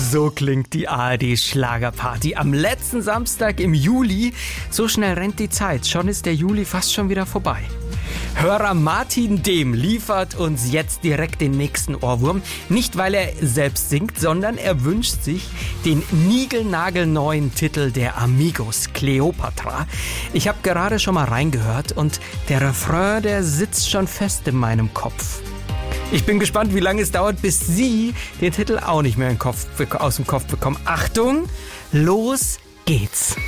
So klingt die ARD-Schlagerparty am letzten Samstag im Juli. So schnell rennt die Zeit. Schon ist der Juli fast schon wieder vorbei. Hörer Martin Dehm liefert uns jetzt direkt den nächsten Ohrwurm. Nicht, weil er selbst singt, sondern er wünscht sich den niegelnagelneuen Titel der Amigos, Kleopatra. Ich habe gerade schon mal reingehört und der Refrain, der sitzt schon fest in meinem Kopf. Ich bin gespannt, wie lange es dauert, bis Sie den Titel auch nicht mehr aus dem Kopf bekommen. Achtung, los geht's!